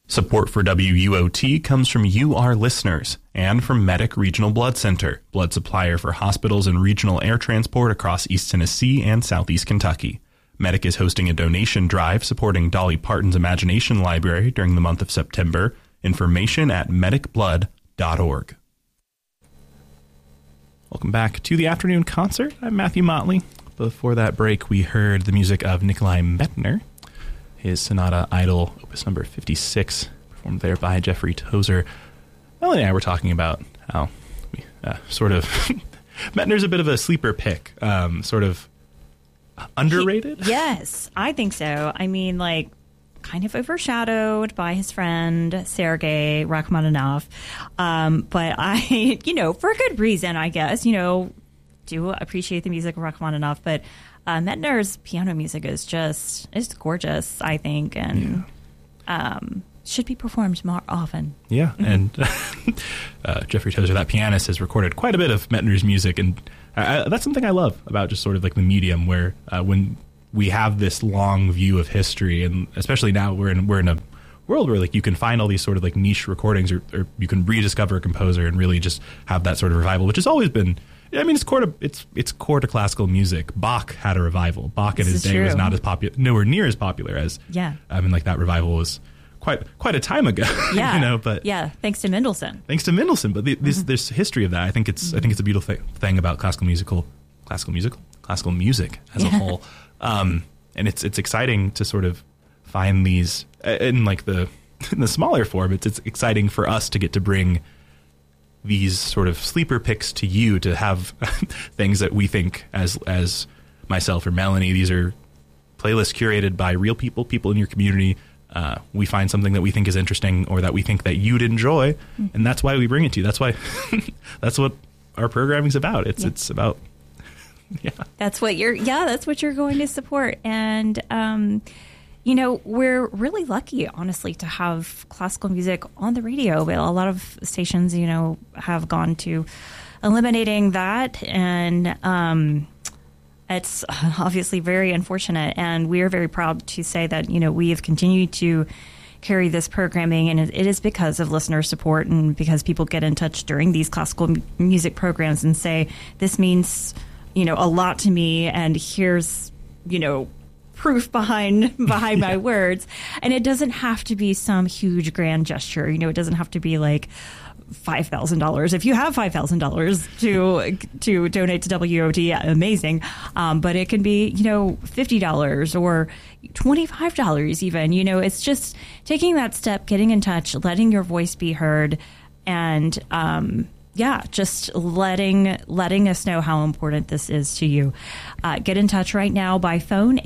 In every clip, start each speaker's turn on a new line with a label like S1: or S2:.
S1: Support for WUOT comes from you, our listeners, and from Medic Regional Blood Center, blood supplier for hospitals and regional air transport across East Tennessee and Southeast Kentucky. Medic is hosting a donation drive supporting Dolly Parton's Imagination Library during the month of September. Information at medicblood.org. Welcome back to the afternoon concert. I'm Matthew Motley. Before that break, we heard the music of Nikolai Medtner, his Sonata Idol, opus number 56, performed there by Jeffrey Tozer. Melanie and I were talking about how we sort of Medtner's a bit of a sleeper pick, sort of underrated.
S2: Yes, I think so. I mean, like, kind of overshadowed by his friend Sergei Rachmaninoff. But I, for a good reason, I guess, do appreciate the music of Rachmaninoff, but Medtner's piano music is it's gorgeous, I think, and should be performed more often.
S1: Yeah, and Jeffrey Tozer, that pianist, has recorded quite a bit of Medtner's music, and that's something I love about just sort of like the medium, where when we have this long view of history, and especially now we're in a world where like you can find all these sort of like niche recordings, or you can rediscover a composer and really just have that sort of revival, which has always been. I mean, it's core to classical music. Bach had a revival. Bach in his day was not as popular, nowhere near as popular as.
S2: Yeah.
S1: I mean, like that revival was quite a time ago.
S2: Yeah.
S1: But
S2: yeah, thanks to Mendelssohn.
S1: But there's history of that. I think it's a beautiful thing about classical music as a whole. And it's exciting to sort of find these in like in the smaller form. It's exciting for us to get to bring these sort of sleeper picks to you, to have things that we think as myself or Melanie, these are playlists curated by real people in your community. We find something that we think is interesting or that we think that you'd enjoy, and that's why we bring it to you. That's why that's what our programming's about. It's about
S2: that's what you're going to support. And we're really lucky, honestly, to have classical music on the radio. A lot of stations, have gone to eliminating that, and it's obviously very unfortunate. And we are very proud to say that, we have continued to carry this programming, and it is because of listener support and because people get in touch during these classical music programs and say, this means, a lot to me, and here's, proof behind my words. And it doesn't have to be some huge grand gesture. It doesn't have to be like $5,000. If you have $5,000 to donate to WOT, amazing. But it can be, $50 or $25 even. It's just taking that step, getting in touch, letting your voice be heard, and just letting us know how important this is to you. Get in touch right now by phone,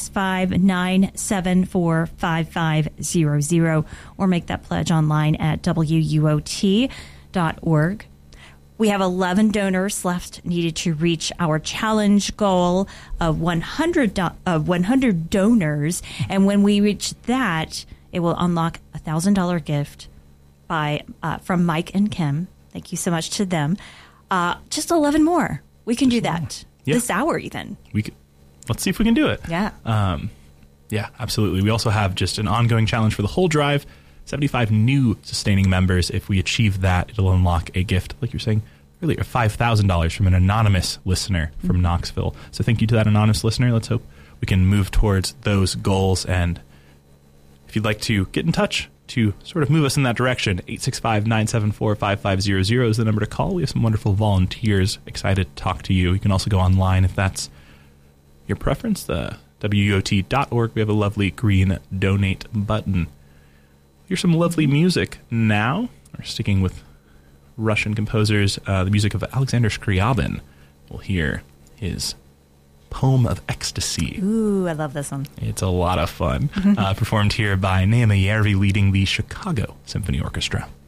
S2: 865-974-5500, or make that pledge online at WUOT.org. We have 11 donors left needed to reach our challenge goal of 100 donors. And when we reach that, it will unlock a $1,000 gift from Mike and Kim. Thank you so much to them. Just 11 more. We can do that this hour even.
S1: Let's see if we can do it.
S2: Yeah.
S1: Yeah, absolutely. We also have just an ongoing challenge for the whole drive. 75 new sustaining members. If we achieve that, it'll unlock a gift, like you're saying earlier, $5,000 from an anonymous listener from Knoxville. So thank you to that anonymous listener. Let's hope we can move towards those goals. And if you'd like to get in touch to sort of move us in that direction, 865-974-5500 is the number to call. We have some wonderful volunteers excited to talk to you. You can also go online if that's your preference, the WUOT.org. We have a lovely green donate button. Here's some lovely music now. We're sticking with Russian composers, the music of Alexander Scriabin. We'll hear his Poem of Ecstasy.
S2: Ooh, I love this one.
S1: It's a lot of fun. Performed here by Naima Järvi leading the Chicago Symphony Orchestra.